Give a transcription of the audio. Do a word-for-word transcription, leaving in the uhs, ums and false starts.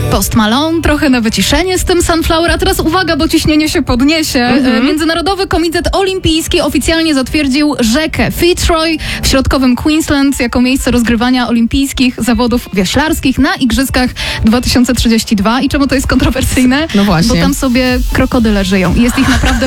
Post Malone, trochę na wyciszenie z tym Sunflower, a teraz uwaga, bo ciśnienie się podniesie. Mhm. Międzynarodowy Komitet Olimpijski oficjalnie zatwierdził rzekę Fitzroy w środkowym Queensland jako miejsce rozgrywania olimpijskich zawodów wioślarskich na Igrzyskach dwa tysiące trzydzieści dwa. I czemu to jest kontrowersyjne? No właśnie. Bo tam sobie krokodyle żyją i jest ich naprawdę